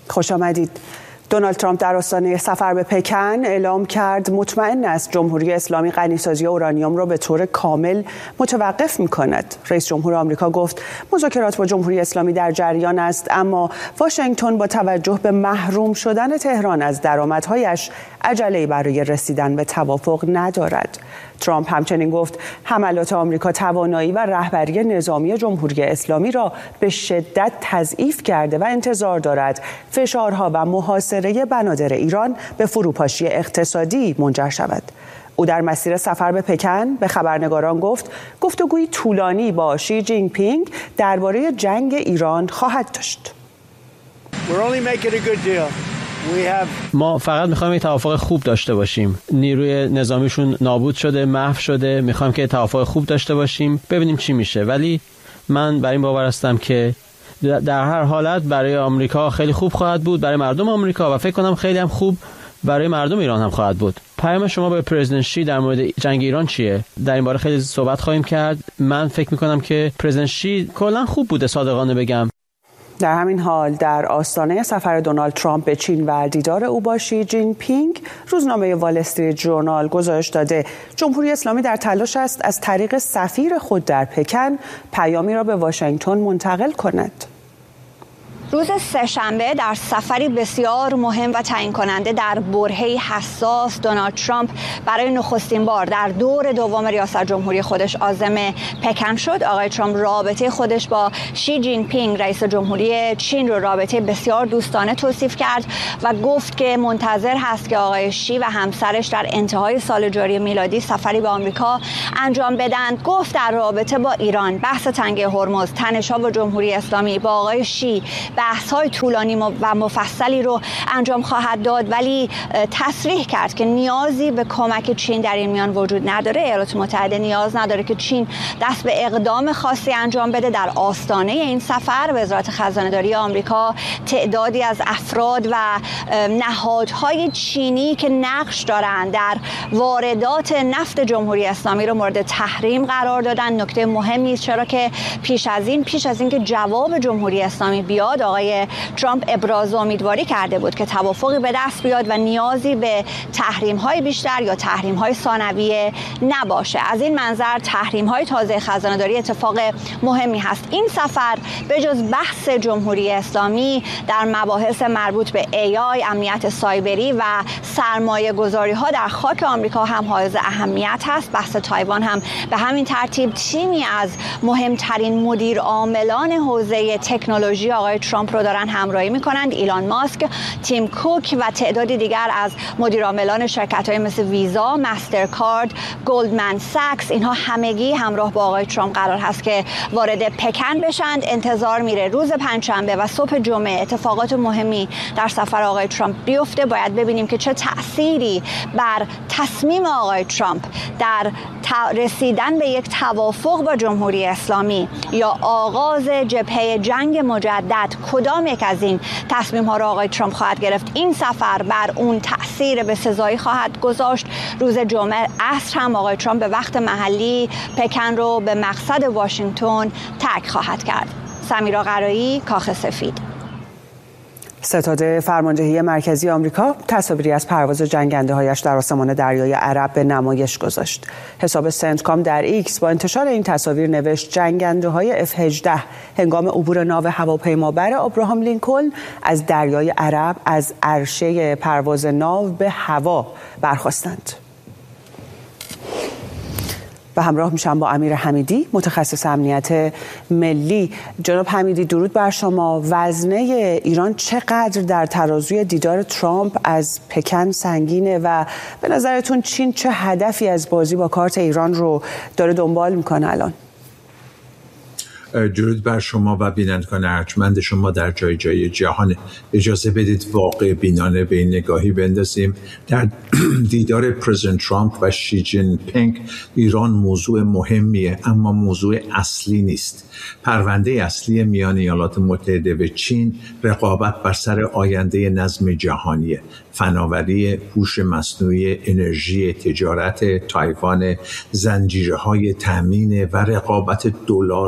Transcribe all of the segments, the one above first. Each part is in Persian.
خوش آمدید. دونالد ترامپ در آستانه سفر به پکن اعلام کرد مطمئن است جمهوری اسلامی غنیسازی اورانیوم را به طور کامل متوقف می‌کند. رئیس جمهور آمریکا گفت مذاکرات با جمهوری اسلامی در جریان است، اما واشنگتن با توجه به محروم شدن تهران از درآمدهایش عجله‌ای برای رسیدن به توافق ندارد. ترامپ همچنین گفت حملات آمریکا توانایی و رهبری نظامی جمهوری اسلامی را به شدت تضعیف کرده و انتظار دارد فشارها و محاصره بنادر ایران به فروپاشی اقتصادی منجر شود. او در مسیر سفر به پکن به خبرنگاران گفت گفتگوی طولانی با شی جین پینگ درباره جنگ ایران خواهد داشت. ما فقط میخوایم یه توافق خوب داشته باشیم. نیروی نظامیشون نابود شده، محو شده. میخوایم که توافق خوب داشته باشیم، ببینیم چی میشه. ولی من بر این باور هستم که در هر حالت برای آمریکا خیلی خوب خواهد بود، برای مردم آمریکا، و فکر کنم خیلی هم خوب برای مردم ایران هم خواهد بود. پیام شما به پرزیدنت شی در مورد جنگ ایران چیه؟ در این باره خیلی صحبت خواهیم کرد. من فکر میکنم که پرزیدنت شی کلا خوب بوده، صادقانه بگم. در همین حال در آستانه سفر دونالد ترامپ به چین و دیدار او با شی جین پینگ، روزنامه وال استریت ژورنال گزارش داده جمهوری اسلامی در تلاش است از طریق سفیر خود در پکن پیامی را به واشنگتن منتقل کند. روز سه‌شنبه در سفری بسیار مهم و تعیین کننده در برهه‌ای حساس، دونالد ترامپ برای نخستین بار در دور دوم ریاست جمهوری خودش عازم پکن شد. آقای ترامپ رابطه خودش با شی جین پینگ رئیس جمهوری چین رو رابطه بسیار دوستانه توصیف کرد و گفت که منتظر هست که آقای شی و همسرش در انتهای سال جاری میلادی سفری به آمریکا انجام بدن. گفت در رابطه با ایران، بحث تنگه هرمز، تنش‌ها با جمهوری اسلامی، با آقای شی بحث‌های طولانی و مفصلی رو انجام خواهد داد، ولی تصریح کرد که نیازی به کمک چین در این میان وجود نداره. ایالات متحده نیاز نداره که چین دست به اقدام خاصی انجام بده. در آستانه این سفر وزارت خزانه‌داری آمریکا تعدادی از افراد و نهادهای چینی که نقش دارند در واردات نفت جمهوری اسلامی رو مورد تحریم قرار دادن. نکته مهمی است، چرا که پیش از این که جواب جمهوری اسلامی بیاد، آقای ترامپ ابراز امیدواری کرده بود که توافقی به دست بیاد و نیازی به تحریم‌های بیشتر یا تحریم‌های ثانویه نباشه. از این منظر تحریم‌های تازه خزانه‌داری اتفاق مهمی هست. این سفر به جز بحث جمهوری اسلامی در مباحث مربوط به AI، امنیت سایبری و سرمایه‌گذاری‌ها در خاک آمریکا هم حائز اهمیت هست. بحث تایوان هم به همین ترتیب. تیمی از مهمترین مدیر عاملان حوزه تکنولوژی آقای ترامپ رو دارن همراهی میکنند. ایلان ماسک، تیم کوک و تعدادی دیگر از مدیرعاملان شرکت‌های مثل ویزا، مسترکارد، گلدمن ساکس، اینها همگی همراه با آقای ترامپ قرار هست که وارد پکن بشند. انتظار میره روز پنجشنبه و صبح جمعه اتفاقات مهمی در سفر آقای ترامپ بیفته. باید ببینیم که چه تأثیری بر تصمیم آقای ترامپ در رسیدن به یک توافق با جمهوری اسلامی یا آغاز جبهه جنگ مجدد، کدام یک از این تصمیم‌ها را آقای ترامپ خواهد گرفت. این سفر بر اون تأثیر بسزایی خواهد گذاشت. روز جمعه عصر هم آقای ترامپ به وقت محلی پکن رو به مقصد واشنگتن ترک خواهد کرد. سمیرا قرایی، کاخ سفید. ستاد فرماندهی مرکزی آمریکا تصاویری از پرواز جنگنده‌هایش در آسمان دریای عرب به نمایش گذاشت. حساب سنتکام در ایکس با انتشار این تصاویر نوشت جنگنده‌های F-18 هنگام عبور ناو هواپیمابر ابراهام لینکلن از دریای عرب از عرشه پرواز ناو به هوا برخاستند. و همراه میشم با امیر حمیدی، متخصص امنیت ملی. جناب حمیدی، درود بر شما. وزنه ایران چقدر در ترازوی دیدار ترامپ از پکن سنگینه و به نظرتون چین چه هدفی از بازی با کارت ایران رو داره دنبال میکنه الان؟ درود بر شما و بینندگان ارجمند شما در جای جای جهان. اجازه بدید واقع بینانه به این نگاهی بندازیم. در دیدار پرزیدنت ترامپ و شی جین پینگ ایران موضوع مهمیه، اما موضوع اصلی نیست. پرونده اصلی میان ایالات متحده و چین رقابت بر سر آینده نظم جهانیه. فناوری، هوش مصنوعی، انرژی، تجارت، تایوان، زنجیره‌های تامین و رقابت دلار و یوان.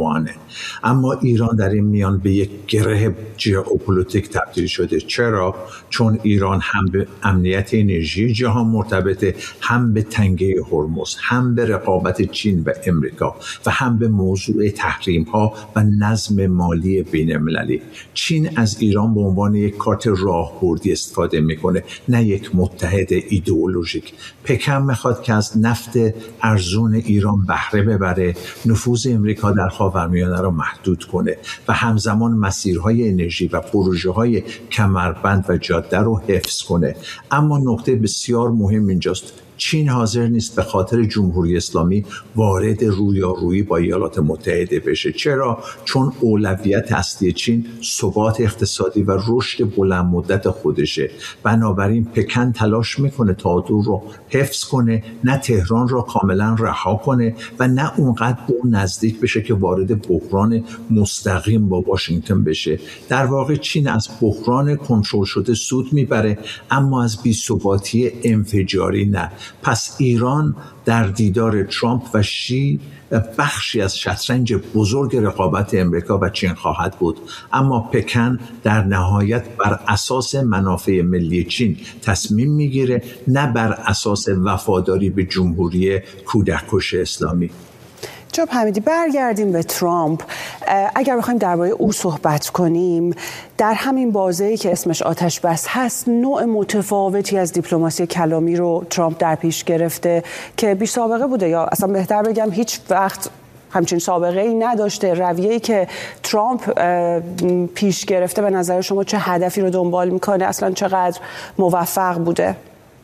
اردوغانه. اما ایران در این میان به یک گره ژئوپلیتیک تبدیل شده. چرا؟ چون ایران هم به امنیت انرژی جهان مرتبطه، هم به تنگه هرمز، هم به رقابت چین و امریکا و هم به موضوع تحریم‌ها و نظم مالی بین‌المللی. چین از ایران به عنوان یک کارت راهبردی استفاده میکنه، نه یک متحد ایدئولوژیک. پکن میخواد که از نفت ارزون ایران بهره ببره، نفوذ امریکا در خاورمیانه را محدود کنه و همزمان مسیرهای انرژی و پروژه‌های کمربند و جاده رو حفظ کنه. اما نکته بسیار مهم اینجاست، چین حاضر نیست به خاطر جمهوری اسلامی وارد رویارویی با ایالات متحده بشه. چرا؟ چون اولویت اصلی چین ثبات اقتصادی و رشد بلند مدت خودشه. بنابراین پکن تلاش میکنه تا دور رو حفظ کنه، نه تهران را کاملا رها کنه و نه اونقدر به اون نزدیک بشه که وارد بحران مستقیم با واشنگتن بشه. در واقع چین از بحران کنترل شده سود میبره، اما از بی‌ثباتی انفجاری نه. پس ایران در دیدار ترامپ و شی بخشی از شطرنج بزرگ رقابت امریکا و چین خواهد بود، اما پکن در نهایت بر اساس منافع ملی چین تصمیم میگیره، نه بر اساس وفاداری به جمهوری کودککش اسلامی. جناب حمیدی، برگردیم به ترامپ. اگر بخوایم درباره او صحبت کنیم، در همین بازه‌ای که اسمش آتش بس هست، نوع متفاوتی از دیپلماسی کلامی رو ترامپ در پیش گرفته که بی سابقه بوده، یا اصلا بهتر بگم هیچ وقت همچین سابقه ای نداشته. رویه‌ای که ترامپ پیش گرفته به نظر شما چه هدفی رو دنبال میکنه؟ اصلا چقدر موفق بوده؟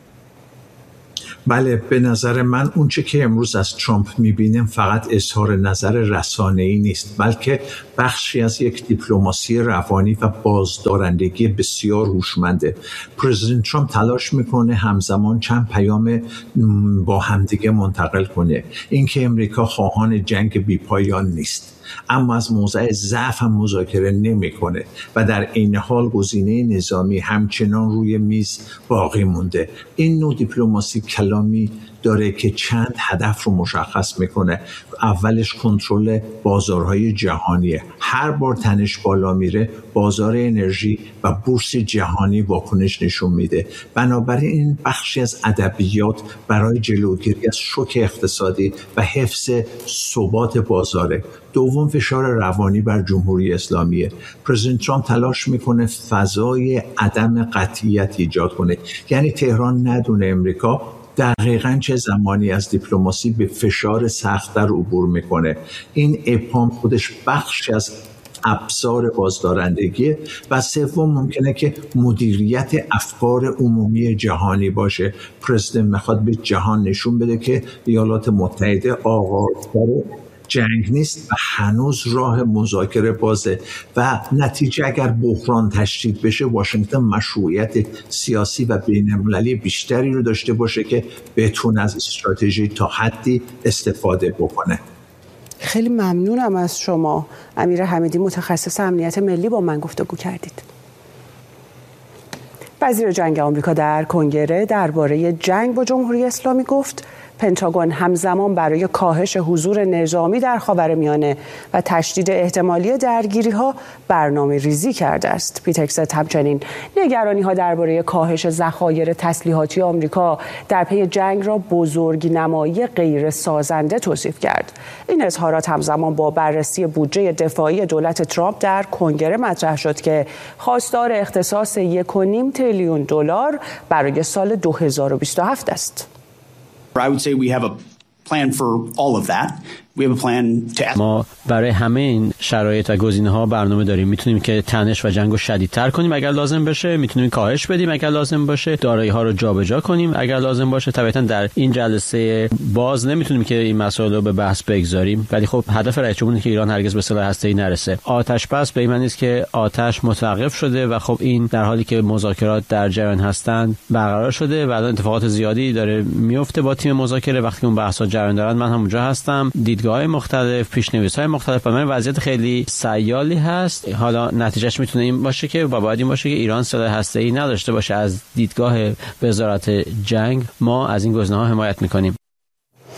بله، به نظر من اون چه که امروز از ترامپ میبینیم فقط اظهار نظر رسانه‌ای نیست، بلکه بخشی از یک دیپلماسی روانی و بازدارندگی بسیار هوشمنده. پرزیدنت ترامپ تلاش میکنه همزمان چند پیام با همدیگه منتقل کنه. اینکه امریکا خواهان جنگ بی‌پایان نیست، اما از موضع ضعف هم مذاکره نمی‌کنه و در عین حال گزینه نظامی همچنان روی میز باقی مونده. این نوع دیپلماسی کلامی داره که چند هدف رو مشخص میکنه. اولش کنترل بازارهای جهانیه. هر بار تنش بالا میره بازار انرژی و بورس جهانی واکنش نشون میده. بنابراین این بخشی از ادبیات برای جلوگیری از شوک اقتصادی و حفظ ثبات بازاره. دوم، فشار روانی بر جمهوری اسلامیه. پرزیدنت ترامپ تلاش میکنه فضای عدم قطعیت ایجاد کنه، یعنی تهران ندونه امریکا دقیقاً چه زمانی از دیپلماسی به فشار سخت‌تر عبور میکنه. این ابهام خودش بخشی از ابزار بازدارندگی. و سوم، ممکنه که مدیریت افکار عمومی جهانی باشه. پرزیدنت میخواد به جهان نشون بده که ایالات متحده آغازگر جنگ نیست و هنوز راه مذاکره بازه و نتیجه اگر بحران تشدید بشه واشنگتن مشروعیت سیاسی و بین‌المللی بیشتری رو داشته باشه که بتونه از استراتژی تا حدی استفاده بکنه. خیلی ممنونم از شما امیر حمیدی، متخصص امنیت ملی، با من گفتگو کردید. وزیر جنگ آمریکا در کنگره درباره جنگ با جمهوری اسلامی گفت پنتاگون همزمان برای کاهش حضور نظامی در خاورمیانه و تشدید احتمالی درگیری‌ها برنامه ریزی کرده است. پیتکست همچنین نگرانی‌ها درباره کاهش ذخایر تسلیحاتی آمریکا در پی جنگ را بزرگنمایی غیر سازنده توصیف کرد. این اظهارات همزمان با بررسی بودجه دفاعی دولت ترامپ در کنگره مطرح شد که خواستار اختصاص 1.5 تریلیون دلار برای سال 2027 است. I would say we have a plan for all of that. We have a plan to... ما برای همه این شرایط و گزینه‌ها برنامه داریم. میتونیم که تنش و جنگ رو شدیدتر کنیم اگر لازم بشه، میتونیم کاهش بدیم اگر لازم باشه، دارایی‌ها رو جابجا کنیم اگر لازم باشه. طبعاً در این جلسه باز نمیتونیم که این مسائل رو به بحث بگذاریم، ولی خب هدف رئیس جمهور اینه که ایران هرگز به سلاح هسته‌ای نرسه. آتش بس به این معنی است که آتش متوقف شده و خب این در حالی که مذاکرات در جریان هستند برقرار شده و الان اتفاقات زیادی داره میفته با تیم مذاکره. وقتی اون بحث‌ها جریان دارن من هم اونجا هستم، دیدگاه‌های مختلف، پیش‌نویس‌های مختلف. و وضعیت خیلی سیالی هست. حالا نتیجهش میتونه این باشه که باید این باشه که ایران سلاح هسته‌ای نداشته باشه. از دیدگاه وزارت جنگ ما از این گزینه‌ها حمایت میکنیم.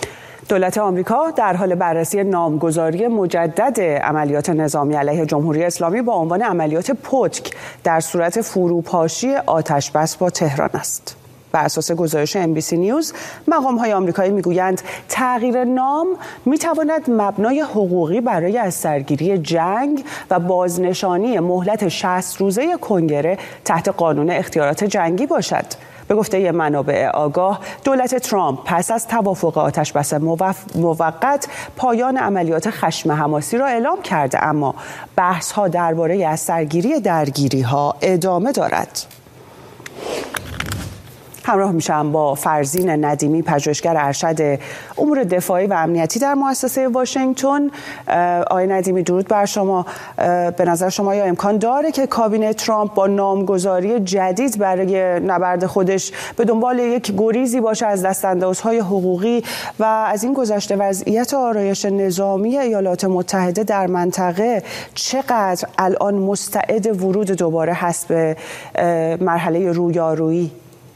دولت آمریکا در حال بررسی نامگذاری مجدد عملیات نظامی علیه جمهوری اسلامی با عنوان عملیات پتک در صورت فروپاشی آتش‌بس با تهران است. بر اساس گزارش NBC نیوز، مقام‌های آمریکایی میگویند تغییر نام میتواند مبنای حقوقی برای از سرگیری جنگ و بازنشانی مهلت 60 روزه کنگره تحت قانون اختیارات جنگی باشد. به گفته منابع آگاه، دولت ترامپ پس از توافق آتش‌بس موقت پایان عملیات خشم حماسی را اعلام کرده، اما بحث‌ها درباره از سرگیری درگیری‌ها ادامه دارد. همراه میشم با فرزین ندیمی، پژوهشگر ارشد امور دفاعی و امنیتی در مؤسسه واشنگتن. آقای ندیمی، درود بر شما. به نظر شما یا امکان داره که کابینه ترامپ با نامگذاری جدید برای نبرد خودش به دنبال یک گریزی باشه از دستاندازهای حقوقی و از این گذشته وضعیت آرایش نظامی ایالات متحده در منطقه چقدر الان مستعد ورود دوباره هست به مرحله رویارویی؟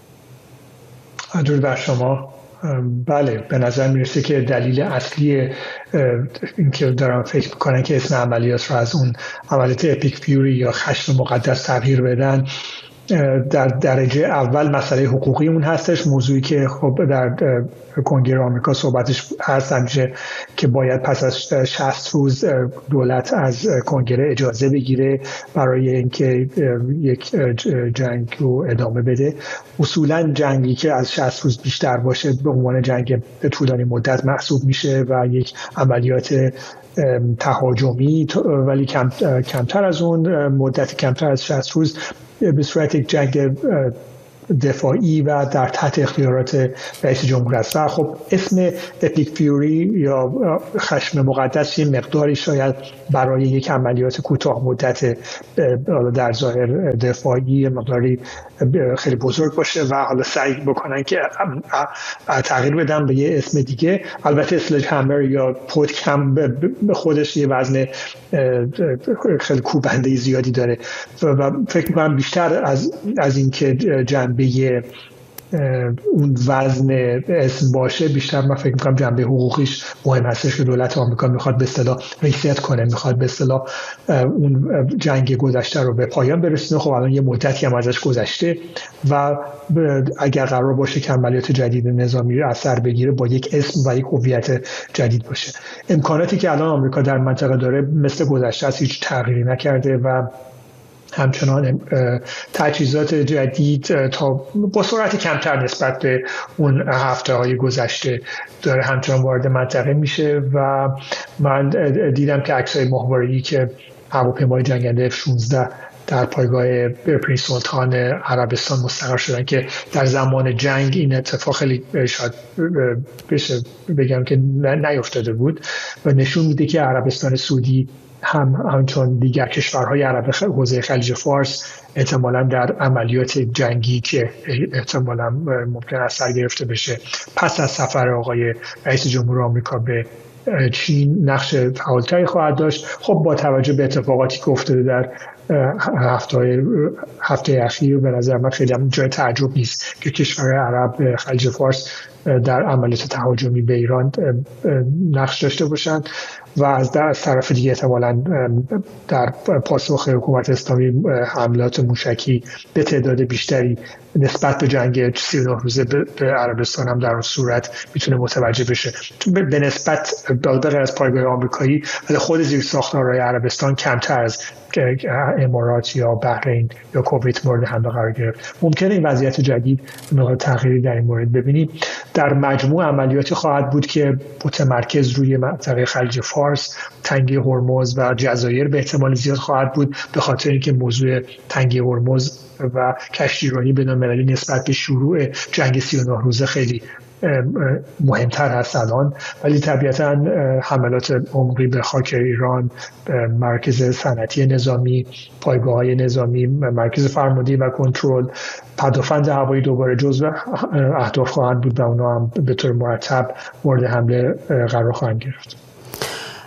درود بر شما. بله، به نظر میرسه که دلیل اصلی این که دارم فکر میکنن که اسم عملیات رو از اون عملیات اپیک فیوری یا خشم مقدس تغییر بدن، در درجه اول مسئله حقوقی اون هستش، موضوعی که خب در کنگره آمریکا صحبتش هست همیشه که باید پس از 60 روز دولت از کنگره اجازه بگیره برای اینکه یک جنگ رو ادامه بده. اصولا جنگی که از 60 روز بیشتر باشه به عنوان جنگ طولانی مدت محسوب میشه و یک عملیات تهاجمی، ولی کمتر از اون مدت، کمتر از 60 روز به صورت یک جنگ دفاعی و در تحت اختیارات رئیس جمهور است. و خب اسم اپیک فیوری یا خشم مقدس یه مقداری شاید برای یک عملیات کوتاه مدت در ظاهر دفاعی مقداری خیلی بزرگ باشه و حالا سعی بکنن که تغییر بدن به یه اسم دیگه. البته اسلج همر یا پتک هم به خودش یه وزن خیلی کوبنده زیادی داره و فکر می‌کنم بیشتر از این که جنبه اون وزن اسم باشه، بیشتر من فکر می‌کنم جنبه حقوقیش مهم هستش که دولت آمریکا میخواد به اصطلاح ریست کنه، میخواد به اصطلاح اون جنگ گذشته رو به پایان برسونه. خب الان یه مدتی هم ازش گذشته و اگر قرار باشه که عملیات جدید نظامی رو اثر بگیره با یک اسم و یک هویت جدید باشه. امکاناتی که الان آمریکا در منطقه داره مثل گذشته است، هیچ تغییری نکرده و همچنان تجهیزات جدید تا با سرعت کمتر نسبت به اون هفته‌های گذشته داره همچنان وارد منطقه میشه و من دیدم که عکس‌های ماهواره‌ای که هواپیمای جنگنده F-16 در پایگاه پرنس سلطان عربستان مستقر شدن که در زمان جنگ این اتفاق خیلی شاید بشه بگم که نیفتاده بود و نشون میده که عربستان سعودی همچون دیگر کشورهای عرب حوزه خلیج فارس احتمالاً در عملیات جنگی که احتمالاً ممکن است سر گرفته بشه پس از سفر آقای رئیس جمهور آمریکا به چین نقش فعالتری خواهد داشت. خب با توجه به اتفاقاتی که افتاده در هفته اخیر به نظر من خیلی هم جای تعجب نیست که کشورهای عرب خلیج فارس در عملیات تهاجمی به ایران نقش داشته باشند و از طرف دیگه احتمالاً در پاسخ حکومت اسلامی حملات موشکی به تعداد بیشتری نسبت به جنگ 39 روزه به عربستان هم در اون صورت میتونه متوجه بشه. به نسبت غیر از پایگاه آمریکایی خود زیرساختارهای عربستان کمتر از امارات یا بحرین یا کویت مورد حمله قرار گرفت. ممکنه این وضعیت جدید مقدار تغییری در این مورد ببینیم. در مجموع عملیاتی خواهد بود که متمرکز روی منطقه خلیج فارس، تنگه هرمز و جزایر به احتمال زیاد خواهد بود، به خاطر اینکه موضوع تنگه هرمز و کشتیرانی بین‌المللی نسبت به شروع جنگ 39 روزه خیلی مهمتر هست الان. ولی طبیعتاً حملات عمقی به خاک ایران، مرکز صنعتی نظامی، پایگاه‌های نظامی، مرکز فرماندهی و کنترل، پدافند هوایی دوباره جزو اهداف خواهند بود و اونا هم به طور مرتب مورد حمله قرار خواهند گرفت.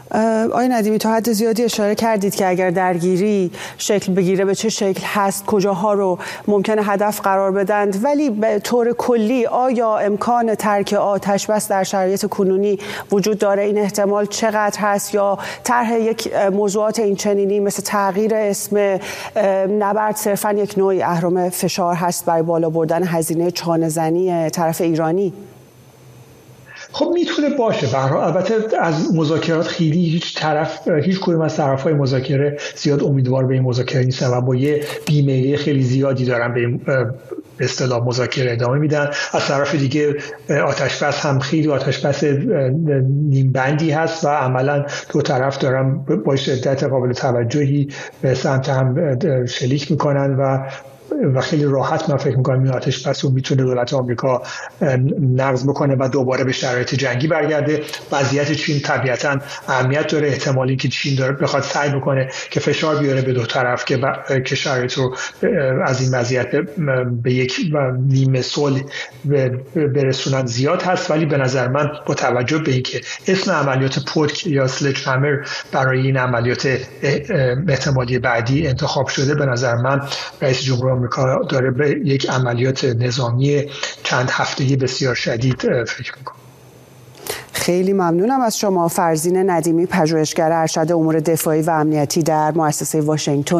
آقای ندیمی تا حد زیادی اشاره کردید که اگر درگیری شکل بگیره به چه شکل هست، کجاها رو ممکنه هدف قرار بدند، ولی به طور کلی آیا امکان ترک آتش بس در شرایط کنونی وجود داره؟ این احتمال چقدر هست؟ یا طرح یک موضوعات این چنینی مثل تغییر اسم نبرد صرفاً یک نوعی اهرم فشار هست برای بالا بردن هزینه چانه‌زنی طرف ایرانی؟ خب میتونه باشه. البته از مذاکرات خیلی هیچ کدوم از طرف‌های مذاکره زیاد امیدوار به این مذاکره نیستن و با یه بیمیلی خیلی زیادی دارن به اصطلاح مذاکره ادامه میدن. از طرف دیگه آتش بس هم خیلی آتش بس نیم بندی هست و عملا دو طرف دارن با شدت قابل توجهی به سمت هم شلیک میکنن و خیلی راحت من فکر میکنم این آتش بس رو میتونه دولت آمریکا نقض بکنه و دوباره به شرایط جنگی برگرده. وضعیت چین طبیعتا اهمیت داره. احتمالی که چین داره بخواد سعی بکنه که فشار بیاره به دو طرف که شرایط رو از این وضعیت به یک نیمه صلح برسونن زیاد هست، ولی به نظر من با توجه به اینکه اسم عملیات پودک یا سلج همر برای این عملیات احتمالی بعدی انتخاب شده، به نظر من رئیس جمهور آمریکا داره به یک عملیات نظامی چند هفته‌ای بسیار شدید فکر میکنه. خیلی ممنونم از شما. فرزین ندیمی، پژوهشگر ارشد امور دفاعی و امنیتی در مؤسسه واشنگتن.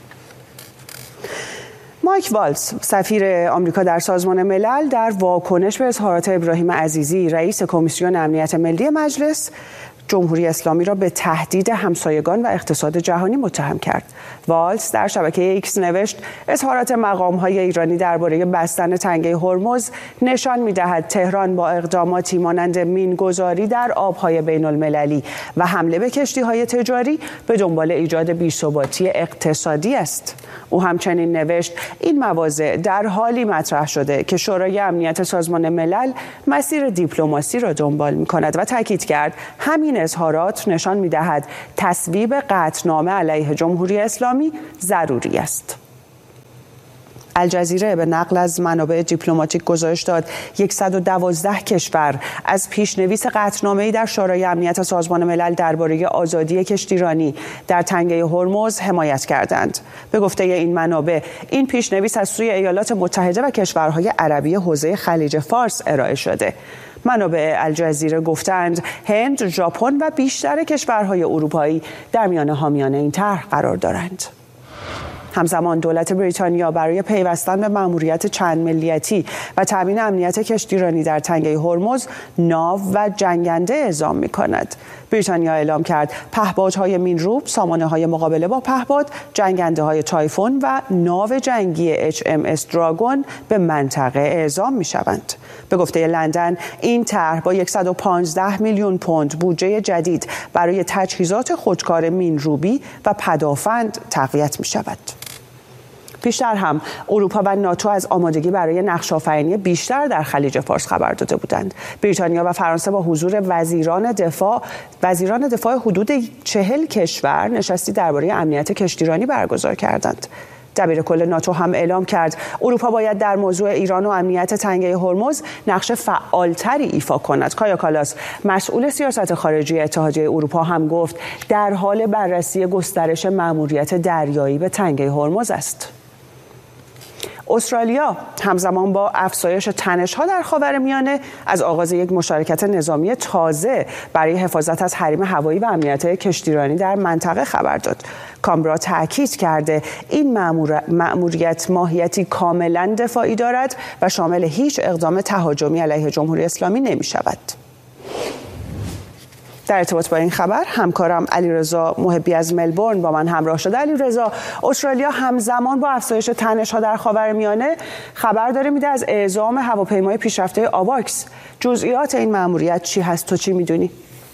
مایک والتز، سفیر آمریکا در سازمان ملل، در واکنش به اظهارات ابراهیم عزیزی، رئیس کمیسیون امنیت ملی مجلس، جمهوری اسلامی را به تهدید همسایگان و اقتصاد جهانی متهم کرد. والتز در شبکه ایکس نوشت اظهارات مقام‌های ایرانی درباره بستن تنگه هرمز نشان می‌دهد تهران با اقداماتی مانند مین‌گذاری در آب‌های بین‌المللی و حمله به کشتی‌های تجاری به دنبال ایجاد بی‌ثباتی اقتصادی است. او همچنین نوشت این مواضع در حالی مطرح شده که شورای امنیت سازمان ملل مسیر دیپلماسی را دنبال می‌کند و تاکید کرد همین اظهارات نشان می‌دهد تصویب قطعنامه علیه جمهوری اسلامی ضروری است. الجزیره به نقل از منابع دیپلماتیک گزارش داد 112 کشور از پیشنویس قطعنامه‌ای در شورای امنیت سازمان ملل درباره آزادی کشتیرانی در تنگه هرمز حمایت کردند. به گفته این منابع، این پیشنویس از سوی ایالات متحده و کشورهای عربی حوزه خلیج فارس ارائه شده. منابع الجزیره گفتند هند، ژاپن و بیشتر کشورهای اروپایی در میان حامیان این طرح قرار دارند. همزمان دولت بریتانیا برای پیوستن به مأموریت چند ملیتی و تامین امنیت کشتیرانی در تنگه هرمز ناو و جنگنده اعزام می‌کند. بریتانیا اعلام کرد پهپادهای مینروب، سامانه‌های مقابله با پهپاد، جنگنده‌های تایفون و ناو جنگی HMS دراگون به منطقه اعزام می‌شوند. به گفته لندن این طرح با 115 میلیون پوند بودجه جدید برای تجهیزات خودکار مینروبی و پدافند تقویت می‌شود. پیشتر هم اروپا و ناتو از آمادگی برای نقش‌آفرینی بیشتر در خلیج فارس خبر داده بودند. بریتانیا و فرانسه با حضور وزیران دفاع حدود 40 کشور نشستی درباره امنیت کشتیرانی برگزار کردند. دبیرکل ناتو هم اعلام کرد اروپا باید در موضوع ایران و امنیت تنگه هرمز نقش فعالتری ایفا کند. کایا کالاس، مسئول سیاست خارجی اتحادیه اروپا، هم گفت در حال بررسی گسترش مأموریت دریایی به تنگه هرمز است. استرالیا همزمان با افزایش تنش‌ها در خاورمیانه از آغاز یک مشارکت نظامی تازه برای حفاظت از حریم هوایی و امنیت کشتیرانی در منطقه خبر داد. کامبرا تأکید کرده این مأموریت ماهیتی کاملا دفاعی دارد و شامل هیچ اقدام تهاجمی علیه جمهوری اسلامی نمی‌شود. در ارتباط با این خبر همکارم علیرضا محبی از ملبورن با من همراه شده. علیرضا، استرالیا همزمان با افزایش تنش‌ها در خاورمیانه خبر داره میده از اعزام هواپیمای پیشرفته آواکس. جزئیات این مأموریت چی هست؟ تو چی میدونی؟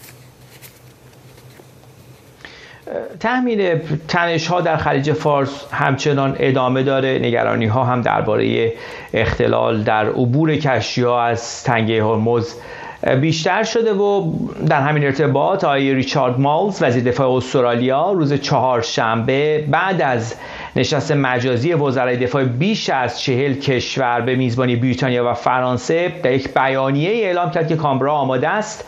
تحمیل تنش‌ها در خلیج فارس همچنان ادامه داره. نگرانی‌ها هم درباره اختلال در عبور کشتی‌ها از تنگه هرمز بیشتر شده و در همین ارتباط آقای ریچارد مالز، وزیر دفاع استرالیا، روز چهارشنبه بعد از نشست مجازی وزرای دفاع بیش از 40 کشور به میزبانی بریتانیا و فرانسه در یک بیانیه اعلام کرد که کامبرا آماده است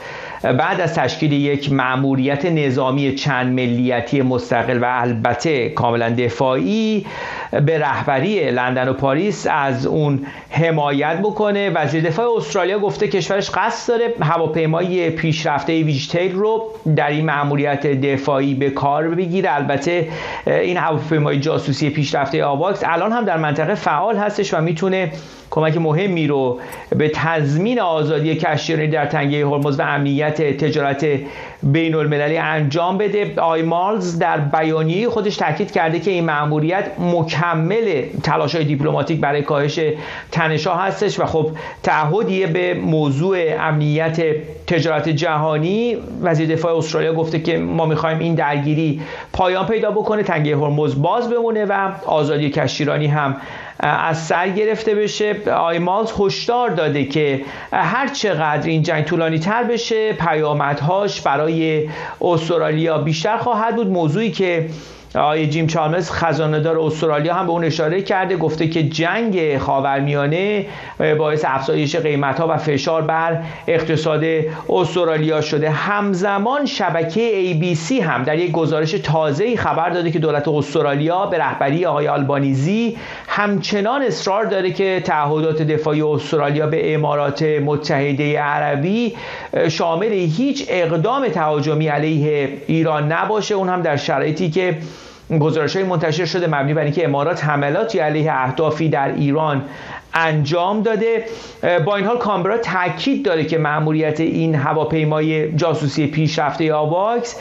بعد از تشکیل یک مأموریت نظامی چند ملیتی مستقل و البته کاملا دفاعی به رهبری لندن و پاریس از اون حمایت بکنه. وزیر دفاع استرالیا گفته کشورش قصد داره هواپیمای پیشرفته ویجتیل رو در این مأموریت دفاعی به کار بگیره. البته این هواپیمای جاسوسی پیشرفته آواکس الان هم در منطقه فعال هستش و میتونه کمک مهمی رو به تضمین آزادی کشتیرانی در تنگه هرمز و امنیت تجارت بین المللی انجام بده. آقای مالز در بیانیه خودش تاکید کرده که این مأموریت مکمل تلاش‌های دیپلماتیک برای کاهش تنش‌ها هستش و خب تعهدیه به موضوع امنیت تجارت جهانی. وزیر دفاع استرالیا گفته که ما می‌خوایم این درگیری پایان پیدا بکنه، تنگه هرمز باز بمونه و آزادی کشتیرانی هم از سر گرفته بشه. آقای مالز هشدار داده که هر چقدر این جنگ طولانی تر بشه پیامدهاش برای استرالیا بیشتر خواهد بود. موضوعی که آقای جیم چالمرز خزانه‌دار استرالیا هم به اون اشاره کرده، گفته که جنگ خاورمیانه باعث افزایش قیمت‌ها و فشار بر اقتصاد استرالیا شده. همزمان شبکه ABC هم در یک گزارش تازه‌ای خبر داده که دولت استرالیا به رهبری آقای آلبانیزی همچنان اصرار داره که تعهدات دفاعی استرالیا به امارات متحده عربی شامل هیچ اقدام تهاجمی علیه ایران نباشه، اون هم در شرایطی که گزارش‌های منتشر شده مبنی بر اینکه امارات حملاتی علیه اهدافی در ایران انجام داده. با این حال کانبرا تاکید داره که مأموریت این هواپیمای جاسوسی پیشرفته آواکس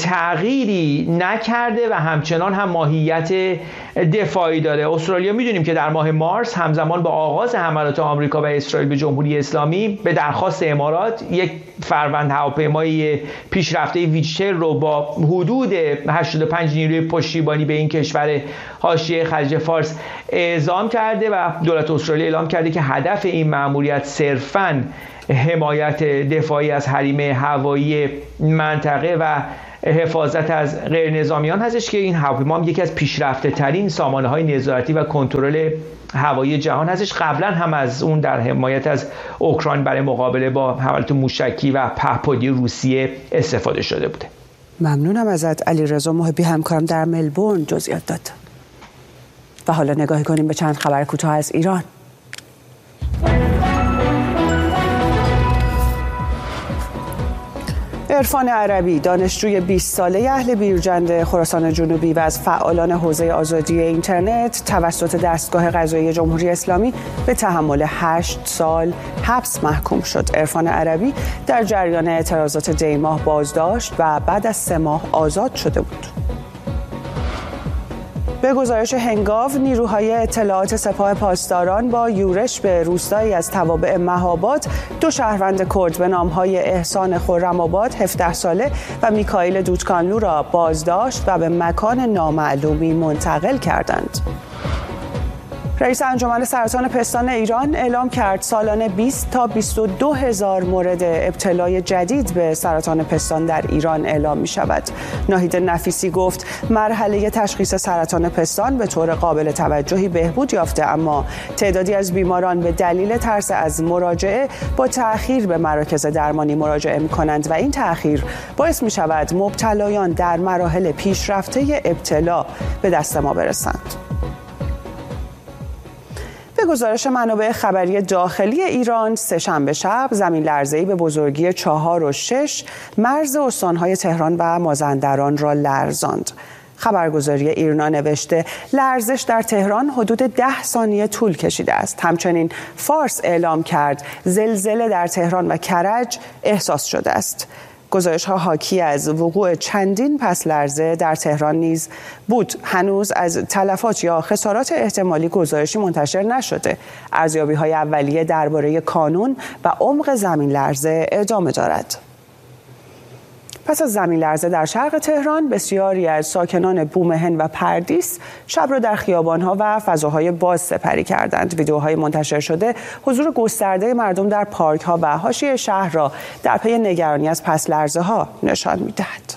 تغییری نکرده و همچنان هم ماهیت دفاعی داره. استرالیا میدونیم که در ماه مارس همزمان با آغاز حملات آمریکا و اسرائیل به جمهوری اسلامی به درخواست امارات یک فروند هواپیمای پیشرفته ویجتیل رو با حدود 85 نیروی پشتیبانی به این کشور حاشیه خلیج فارس اعزام کرده و دولت استرالیا اعلام کرده که هدف این مأموریت صرفاً حمایت دفاعی از حریم هوایی منطقه و حفاظت از غیر نظامیان هستش که این هواپیما هم یکی از پیشرفته ترین سامانه‌های نظارتی و کنترل هوایی جهان هستش. قبلا هم از اون در حمایت از اوکراین برای مقابله با حملات موشکی و پهپادی روسیه استفاده شده بوده. ممنونم ازت علیرضا محبی، همکارم در ملبورن جزئیات داد. و حالا نگاهی کنیم به چند خبر کوتاه از ایران. عرفان عربی، دانشجوی 20 ساله اهل بیرجند خراسان جنوبی و از فعالان حوزه آزادی اینترنت توسط دستگاه قضایی جمهوری اسلامی به تحمل 8 سال حبس محکوم شد. عرفان عربی در جریان اعتراضات دی‌ماه بازداشت و بعد از 3 ماه آزاد شده بود. به گزارش هنگاو، نیروهای اطلاعات سپاه پاسداران با یورش به روستایی از توابع مهاباد 2 شهروند کرد به نام‌های احسان خرم‌آباد 17 ساله و میکائیل دودکانلو را بازداشت و به مکان نامعلومی منتقل کردند. رئیس انجمن سرطان پستان ایران اعلام کرد سالانه 20 تا 22 هزار مورد ابتلای جدید به سرطان پستان در ایران اعلام می شود. ناهید نفیسی گفت مرحله تشخیص سرطان پستان به طور قابل توجهی بهبود یافته، اما تعدادی از بیماران به دلیل ترس از مراجعه با تأخیر به مراکز درمانی مراجعه می کنند و این تأخیر باعث می شود مبتلایان در مراحل پیشرفته ابتلا به دست ما برسند. به گزارش منابع خبری داخلی ایران، سه‌شنبه شب زمین لرزه‌ای به بزرگی 4 و 6 مرز استان‌های تهران و مازندران را لرزاند. خبرگزاری ایرنا نوشته لرزش در تهران حدود 10 ثانیه طول کشیده است. همچنین فارس اعلام کرد زلزله در تهران و کرج احساس شده است. گزارش‌ها حاکی از وقوع چندین پس لرزه در تهران نیز بود. هنوز از تلفات یا خسارات احتمالی گزارشی منتشر نشده. ارزیابی‌های اولیه درباره کانون و عمق زمین لرزه ادامه دارد. پس از زمین لرزه در شرق تهران، بسیاری از ساکنان بومهن و پردیس شب را در خیابان‌ها و فضاهای باز سپری کردند. ویدیوهای منتشر شده حضور گسترده مردم در پارک‌ها و حاشیه شهر را در پی نگرانی از پس لرزه‌ها نشان می‌دهد.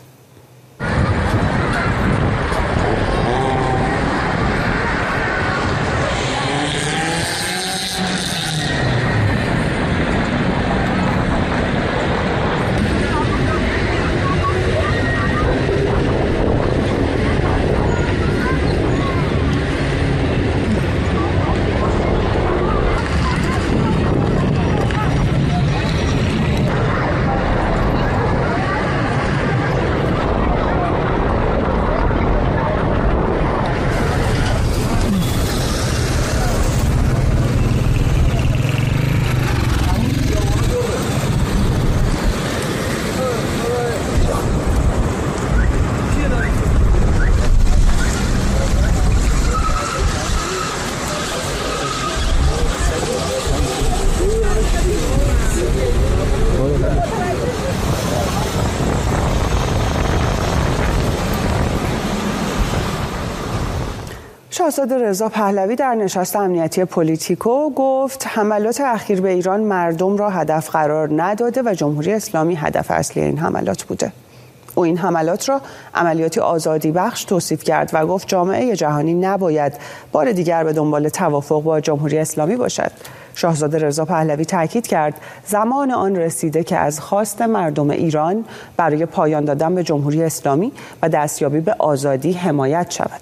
شاهزاده رضا پهلوی در نشست امنیتی پولیتیکو گفت حملات اخیر به ایران مردم را هدف قرار نداده و جمهوری اسلامی هدف اصلی این حملات بوده. او این حملات را عملیاتی آزادی بخش توصیف کرد و گفت جامعه جهانی نباید بار دیگر به دنبال توافق با جمهوری اسلامی باشد. شاهزاده رضا پهلوی تاکید کرد زمان آن رسیده که از خواست مردم ایران برای پایان دادن به جمهوری اسلامی و دستیابی به آزادی حمایت شود.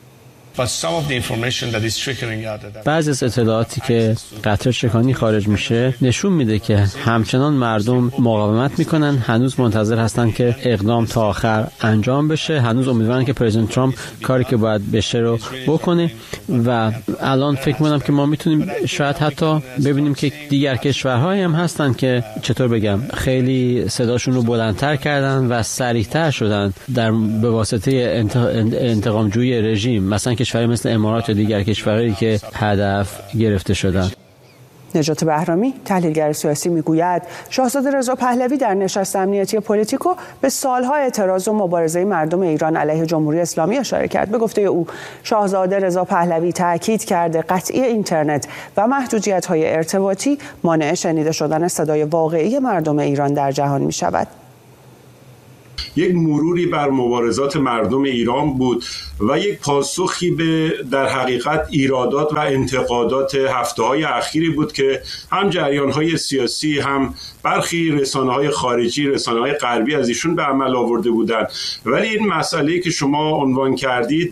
بعضی از اطلاعاتی که قطره چکانی خارج میشه نشون میده که همچنان مردم مقاومت میکنن، هنوز منتظر هستن که اقدام تا آخر انجام بشه، هنوز امیدوارن که پرزیدنت ترامپ کاری که باید بشه رو بکنه و الان فکر میکنم که ما میتونیم شاید حتی ببینیم که دیگر کشورهایی هم هستن که چطور بگم خیلی صداشون رو بلندتر کردن و سریعتر شدن به واسطه انتقامجویی رژیم، مثلا کشوری مثل امارات و دیگر کشورهایی که هدف گرفته شدند. نجات بهرامی تحلیلگر سیاسی میگوید شاهزاده رضا پهلوی در نشست امنیتی پولیتیکو به سالها اعتراض و مبارزه مردم ایران علیه جمهوری اسلامی اشاره کرد. به گفته او شاهزاده رضا پهلوی تاکید کرده قطعی اینترنت و محدودیت‌های ارتباطی مانع شنیده شدن صدای واقعی مردم ایران در جهان می‌شود. یک مروری بر مبارزات مردم ایران بود و یک پاسخی به در حقیقت ایرادات و انتقادات هفته‌های اخیری بود که هم جریان‌های سیاسی هم برخی رسانه‌های خارجی، رسانه‌های غربی از ایشون به عمل آورده بودند. ولی این مسئله‌ای که شما عنوان کردید،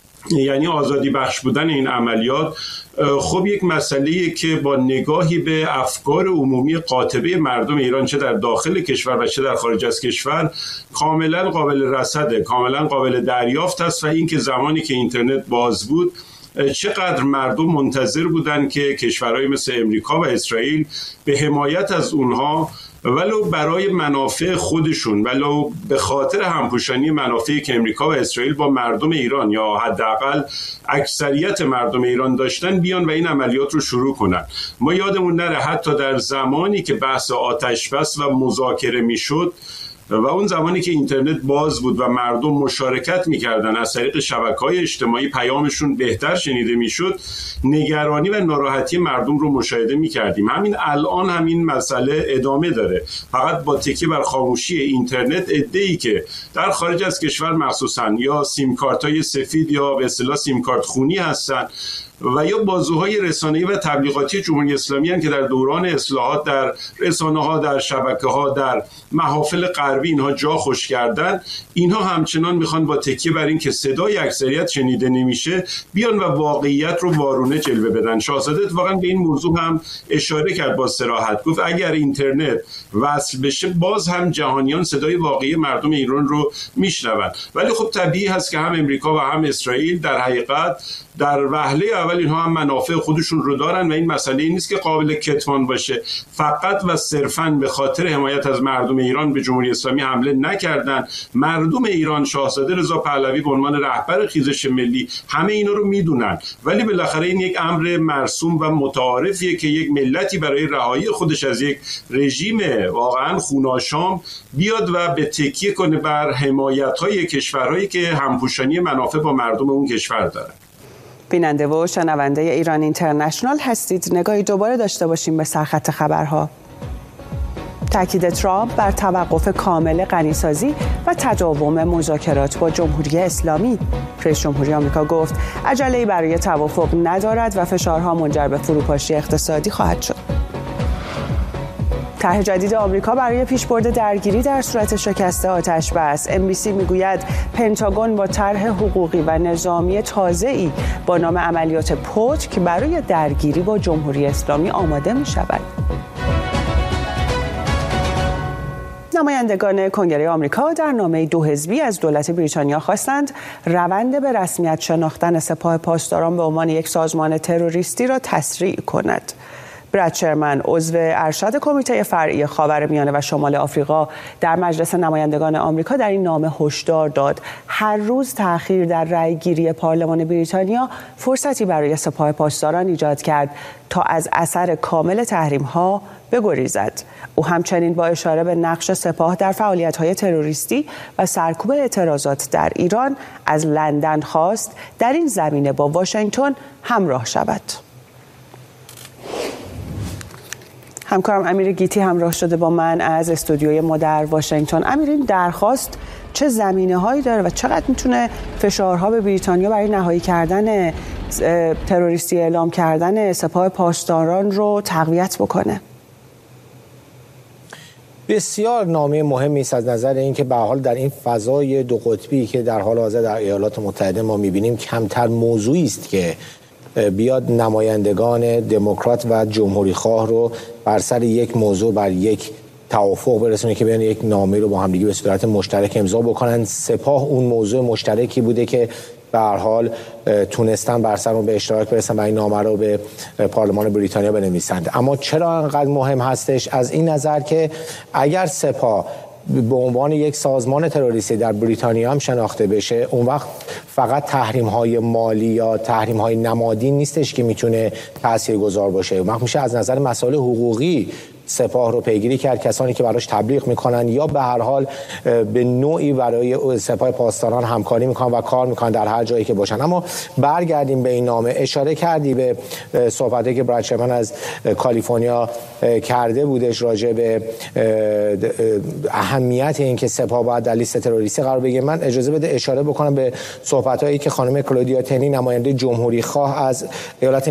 یعنی آزادی بخش بودن این عملیات، خب یک مسئله‌ایه که با نگاهی به افکار عمومی قاطبه مردم ایران چه در داخل کشور و چه در خارج از کشور کاملا قابل رصده، کاملا قابل دریافت است و اینکه زمانی که اینترنت باز بود چقدر مردم منتظر بودند که کشورهای مثل امریکا و اسرائیل به حمایت از اونها ولو برای منافع خودشون، ولو به خاطر همپوشانی منافعی که امریکا و اسرائیل با مردم ایران یا حداقل اکثریت مردم ایران داشتن بیان و این عملیات رو شروع کنن. ما یادمون نره حتی در زمانی که بحث آتش بس و مذاکره میشد و اون زمانی که اینترنت باز بود و مردم مشارکت میکردن، از طریق شبکه‌های اجتماعی پیامشون بهتر شنیده میشد، نگرانی و ناراحتی مردم رو مشاهده میکردیم. همین الان همین مسئله ادامه داره، فقط با تکیه بر خاموشی اینترنت عده‌ای که در خارج از کشور مخصوصا یا سیم کارت‌های سفید یا به اصطلاح سیم کارت خونی هستن و یا بازوهای رسانه‌ای و تبلیغاتی جمهوری اسلامی هستند که در دوران اصلاحات در رسانه‌ها، در شبکه‌ها، در محافل غربی اینها جا خوش کردن، اینها همچنان میخوان با تکیه بر این که صدای اکثریت شنیده نمیشه بیان و واقعیت رو وارونه جلوه بدن. شاهزاده واقعا به این موضوع هم اشاره کرد با صراحت، گفت اگر اینترنت وصل بشه باز هم جهانیان صدای واقعی مردم ایران رو میشنون. ولی خب طبیعی هست که هم امریکا و هم اسرائیل در حقیقت در وهله اول اینها هم منافع خودشون رو دارن و این مسئله این نیست که قابل کتمان باشه. فقط و صرفاً به خاطر حمایت از مردم ایران به جمهوری اسلامی حمله نکردن. مردم ایران شاهزاده رضا پهلوی به عنوان رهبر خیزش ملی همه اینا رو میدونن، ولی بالاخره این یک امر مرسوم و متعارفیه که یک ملتی برای رهایی خودش از یک رژیم واقعاً خوناشام بیاد و به تکیه کنه بر حمایت‌های کشورهایی که همپوشانی منافع با مردم اون کشور دارن. بیننده و شنونده ایران اینترنشنال هستید. نگاهی دوباره داشته باشیم به سرخط خبرها. تاکید ترامپ بر توقف کامل غنیسازی و تداوم مذاکرات با جمهوری اسلامی. رئیس جمهوری آمریکا گفت عجله‌ای برای توافق ندارد و فشارها منجر به فروپاشی اقتصادی خواهد شد. طرح جدید آمریکا برای پیشبرد درگیری در صورت شکست آتش بس. NBC میگوید پنتاگون با طرح حقوقی و نظامی تازه‌ای با نام عملیات پتک برای درگیری با جمهوری اسلامی آماده می شود. نمایندگان کنگره آمریکا در نامه دو حزبی از دولت بریتانیا خواستند روند به رسمیت شناختن سپاه پاسداران به عنوان یک سازمان تروریستی را تسریع کند. براد شرمن عضو ارشد کمیته فرعی خاورمیانه و شمال آفریقا در مجلس نمایندگان آمریکا در این نامه هشدار داد هر روز تأخیر در رأی‌گیری پارلمان بریتانیا فرصتی برای سپاه پاسداران ایجاد کرد تا از اثر کامل تحریم‌ها بگریزد. او همچنین با اشاره به نقش سپاه در فعالیت‌های تروریستی و سرکوب اعتراضات در ایران از لندن خواست در این زمینه با واشنگتن همراه شود. همکارم امیر گیتی همراه شده با من از استودیوی ما در واشنگتن. امیر، این درخواست چه زمینه‌هایی داره و چقدر میتونه فشارها به بریتانیا برای نهایی کردن تروریستی اعلام کردن سپاه پاسداران رو تقویت بکنه؟ بسیار نامه مهمی است از نظر اینکه به حال در این فضای دو قطبی که در حال حاضر در ایالات متحده ما می‌بینیم کمتر موضوعی است که بیاد نمایندگان دموکرات و جمهوری خواه رو بر سر یک موضوع بر یک توافق برسونه که بیان یک نامه رو با همدیگه به صورت مشترک امضا بکنن. سپاه اون موضوع مشترکی بوده که به هر حال تونستن بر سر به اشتراک برسن و این نامه رو به پارلمان بریتانیا بنویسند. اما چرا انقدر مهم هستش؟ از این نظر که اگر سپاه به عنوان یک سازمان تروریستی در بریتانیا هم شناخته بشه، اون وقت فقط تحریم‌های مالی یا تحریم‌های نمادین نیستش که میتونه تاثیرگذار باشه. اون وقت میشه از نظر مسائل حقوقی سپاه رو پیگیری کرد، کسانی که براش تبلیغ میکنن یا به هر حال به نوعی برای سپاه پاسداران همکاری میکنن و کار میکنن در هر جایی که باشن. اما برگردیم به این نامه. اشاره کردی به صحبتی که براد شرمن از کالیفرنیا کرده بودش راجع به اهمیت این که سپاه باید در لیست تروریستی قرار بگیره. من اجازه بده اشاره بکنم به صحبتایی که خانم کلودیا تنی نماینده جمهوری خواه از ایالت